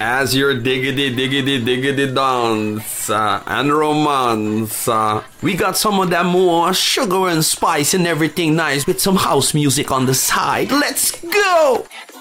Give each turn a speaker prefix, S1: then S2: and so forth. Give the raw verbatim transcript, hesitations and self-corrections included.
S1: as your diggity diggity diggity dance uh, and romance, uh, we got some of that more sugar and spice and everything nice with some house music on the side. Let's go!